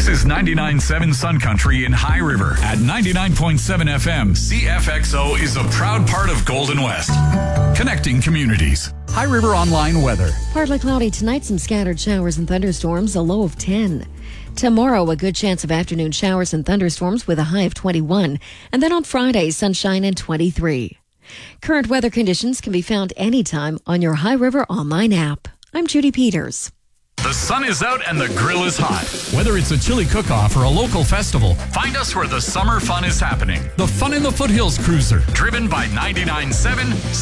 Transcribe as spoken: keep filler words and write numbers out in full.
This is ninety-nine point seven Sun Country in High River. At ninety-nine point seven F M, C F X O is a proud part of Golden West. Connecting communities. High River Online weather. Partly cloudy tonight, some scattered showers and thunderstorms, a low of ten. Tomorrow, a good chance of afternoon showers and thunderstorms with a high of twenty-one. And then on Friday, sunshine and twenty-three. Current weather conditions can be found anytime on your High River Online app. I'm Judy Peters. The sun is out and the grill is hot. Whether it's a chili cook-off or a local festival, find us where the summer fun is happening. The Fun in the Foothills Cruiser, driven by ninety-nine point seven